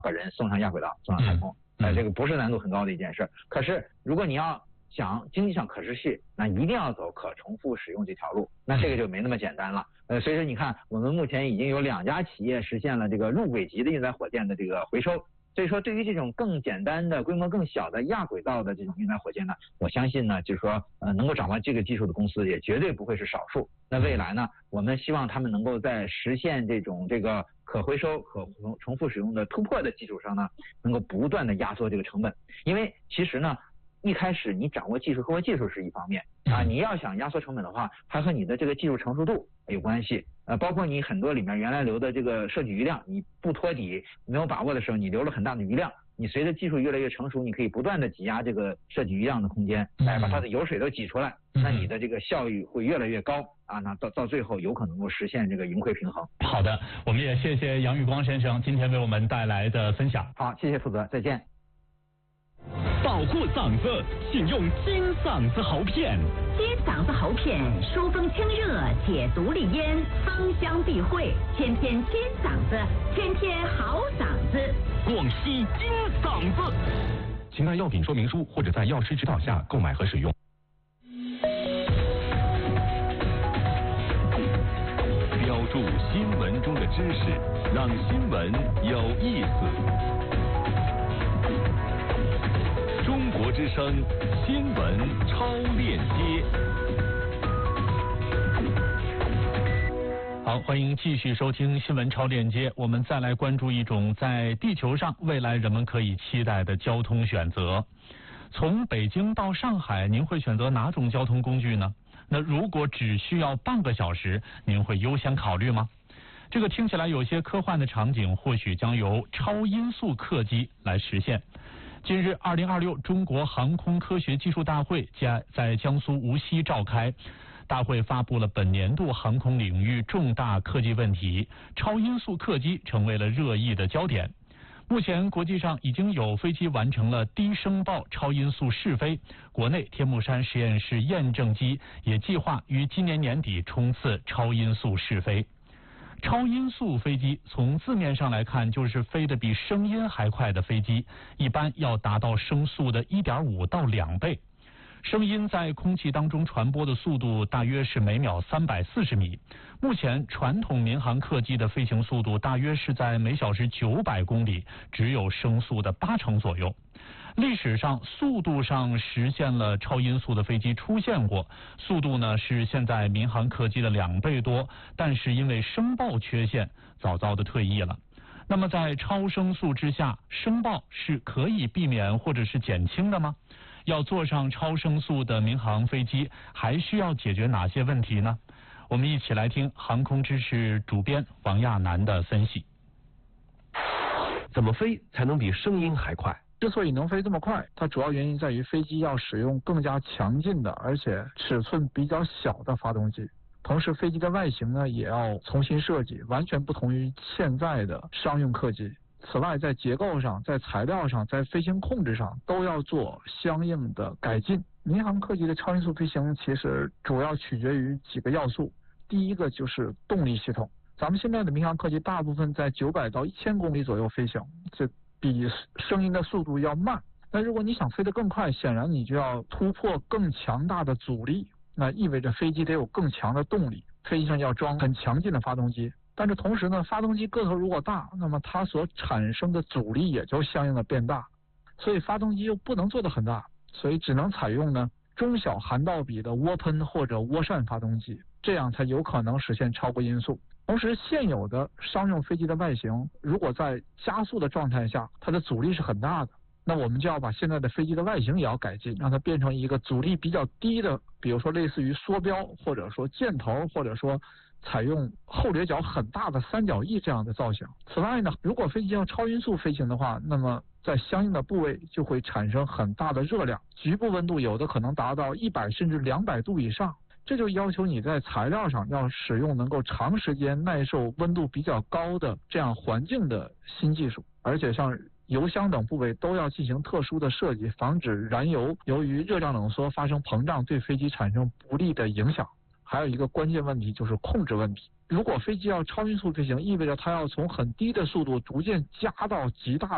把人送上亚轨道，送上太空，这个不是难度很高的一件事。可是如果你要想经济上可持续，那一定要走可重复使用这条路，那这个就没那么简单了。所以说你看，我们目前已经有2家企业实现了这个入轨级的运载火箭的这个回收。所以说，对于这种更简单的、规模更小的亚轨道的这种运载火箭呢，我相信呢，就是说，能够掌握这个技术的公司也绝对不会是少数。那未来呢，我们希望他们能够在实现这个可回收、可重复使用的突破的基础上呢，能够不断的压缩这个成本。因为其实呢，一开始你掌握技术和技术是一方面啊，你要想压缩成本的话，还和你的这个技术成熟度有关系。包括你很多里面原来留的这个设计余量，你不托底没有把握的时候，你留了很大的余量。你随着技术越来越成熟，你可以不断的挤压这个设计余量的空间，把它的油水都挤出来，那你的这个效率会越来越高啊。那到最后有可能够实现这个盈亏平衡。 好的，我们也谢谢杨玉光先生今天为我们带来的分享。 好，谢谢负责，再见。 保护嗓子，请用金嗓子喉片。 金嗓子喉片，疏风清热，解毒利咽，芳香避秽，天天金嗓子，天天好嗓子。 广西金嗓子。 请看药品说明书或者在药师指导下购买和使用。 标注新闻中的知识，让新闻有意思。中国之声新闻超链接。 好，欢迎继续收听新闻超链接。我们再来关注一种在地球上未来人们可以期待的交通选择。从北京到上海，您会选择哪种交通工具呢？那如果只需要半个小时，您会优先考虑吗？这个听起来有些科幻的场景，或许将由超音速客机来实现。近日，2026中国航空科学技术大会在江苏无锡召开。大会发布了本年度航空领域重大科技问题，超音速客机成为了热议的焦点。目前国际上已经有飞机完成了低声爆超音速试飞，国内天目山实验室验证机也计划于今年年底冲刺超音速试飞。超音速飞机从字面上来看，就是飞得比声音还快的飞机，一般要达到声速的 1.5 到2倍。声音在空气当中传播的速度大约是每秒340米。目前传统民航客机的飞行速度大约是在每小时900公里，只有声速的80%左右。历史上速度上实现了超音速的飞机出现过，速度呢是现在民航客机的2倍多，但是因为声爆缺陷，早早的退役了。那么在超声速之下，声爆是可以避免或者是减轻的吗？要坐上超声速的民航飞机，还需要解决哪些问题呢？我们一起来听航空知识主编王亚楠的分析。 怎么飞才能比声音还快？ 之所以能飞这么快，它主要原因在于飞机要使用更加强劲的，而且尺寸比较小的发动机。同时，飞机的外形呢也要重新设计，完全不同于现在的商用客机。此外，在结构上、在材料上、在飞行控制上都要做相应的改进。民航客机的超音速飞行其实主要取决于几个要素。第一个就是动力系统。咱们现在的民航客机大部分在900到1000公里左右飞行，这比声音的速度要慢。那如果你想飞得更快，显然你就要突破更强大的阻力，那意味着飞机得有更强的动力，飞机上要装很强劲的发动机。但是同时呢，发动机个头如果大，那么它所产生的阻力也就相应的变大，所以发动机又不能做得很大，所以只能采用呢中小涵道比的涡喷或者涡扇发动机，这样才有可能实现超过音速。同时，现有的商用飞机的外形，如果在加速的状态下，它的阻力是很大的，那我们就要把现在的飞机的外形也要改进，让它变成一个阻力比较低的，比如说类似于缩标，或者说箭头，或者说采用后掠角很大的三角翼这样的造型。此外呢，如果飞机要超音速飞行的话，那么在相应的部位就会产生很大的热量，局部温度有的可能达到100甚至200度以上。这就要求你在材料上要使用能够长时间耐受温度比较高的这样环境的新技术，而且像油箱等部位都要进行特殊的设计，防止燃油由于热量冷缩发生膨胀，对飞机产生不利的影响。还有一个关键问题就是控制问题。如果飞机要超音速飞行，意味着它要从很低的速度逐渐加到极大